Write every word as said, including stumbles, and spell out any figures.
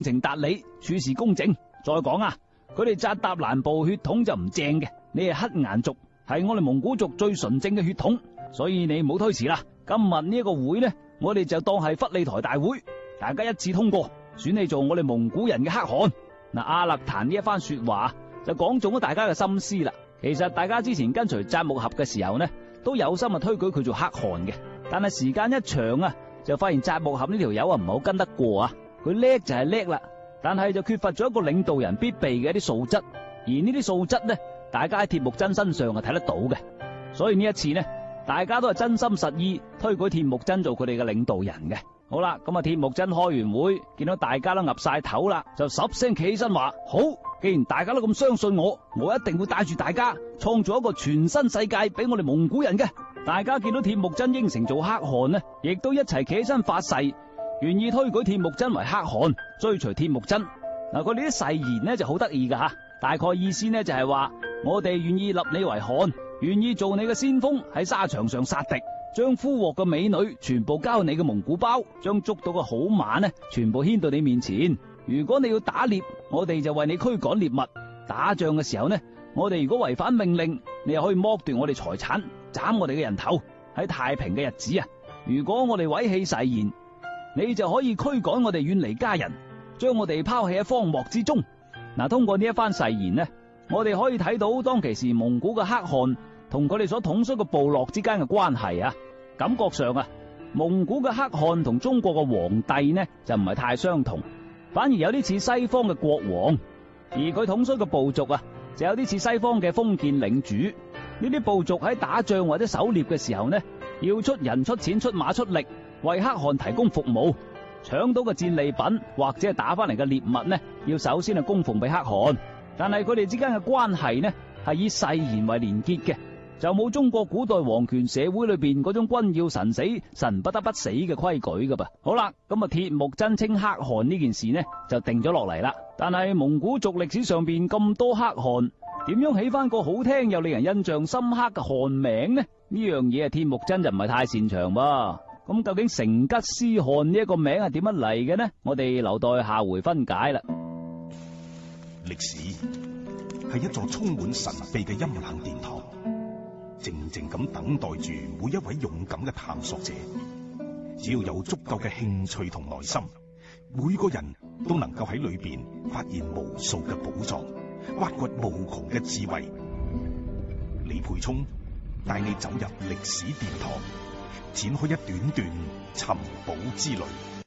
情達理，處事公正。再講啊，佢哋扎達蘭部血統就唔正嘅，你係黑顏族，係我哋蒙古族最純正嘅血統，所以你唔好推辭啦。今日呢一個會呢，我哋就當係弗利台大會，大家一致通過選你做我哋蒙古人嘅黑汗。嗱，阿勒坦呢一番說話就講中咗大家嘅心思啦。其實大家之前跟隨扎木合嘅時候呢，都有心啊推舉佢做黑汗嘅，但係時間一長啊，就發現扎木合呢條友啊唔係好跟得過啊。佢叻就係叻啦，但係就缺乏咗一個領導人必備嘅一啲素質，而呢啲素質呢，大家喺鐵木真身上係睇得到嘅。所以呢一次呢，大家都係真心實意推舉鐵木真做佢哋嘅領導人嘅。好啦，咁啊鐵木真開完會，見到大家都岌晒頭啦，就十聲企起身話：好，既然大家都咁相信我，我一定會帶住大家創造一個全新世界俾我哋蒙古人嘅。大家見到鐵木真應承做黑汗呢，亦都一齊企起身發誓，願意推舉鐵木真為黑汗，追隨鐵木真。嗱，佢哋啲誓言呢就好得意噶吓，大概意思呢就係話，我哋願意立你為汗，願意做你嘅先鋒，喺沙場上殺敵，將俘獲嘅美女全部交你嘅蒙古包，將捉到嘅好馬呢全部牽到你面前。如果你要打獵，我哋就為你驅趕獵物；打仗嘅時候呢，我哋如果違反命令，你又可以剝奪我哋財產，斬我哋嘅人頭。喺太平嘅日子啊，如果我哋違棄誓言，你就可以驅趕我哋遠離家人，將我哋拋棄喺荒漠之中。嗱，通過呢一番誓言呢，我哋可以睇到當其時蒙古嘅黑汗同佢哋所統率嘅部落之間嘅關係啊。感覺上啊，蒙古嘅黑汗同中國嘅皇帝呢就唔係太相同，反而有啲似西方嘅國王，而佢統率嘅部族啊就有啲似西方嘅封建領主。呢啲部族喺打仗或者狩獵嘅時候呢，要出人出錢出馬出力，為黑汗提供服務。搶到嘅戰利品或者係打翻嚟嘅獵物呢，要首先係供奉俾黑汗。但係佢哋之間嘅關係呢，係以誓言為連結嘅，就冇中國古代皇權社會裏邊嗰種君要臣死臣不得不死嘅規矩噶噃。好啦，咁啊鐵木真稱黑汗呢件事呢就定咗落嚟啦。但係蒙古族歷史上邊咁多黑汗，點樣起翻個好聽又令人印象深刻嘅汗名呢？呢樣嘢啊鐵木真就唔係太擅長噃。咁究竟成吉思汗呢一個名係點樣嚟嘅呢？我哋留待下回分解啦。 歷史係一座充滿神秘嘅陰冷殿堂，靜靜咁等待住每一位勇敢嘅探索者。只要有足夠嘅興趣同耐心，每個人都能夠喺裏邊發現無數嘅寶藏，挖掘無窮嘅智慧。李培聰帶你走入歷史殿堂，展開一段段尋寶之旅。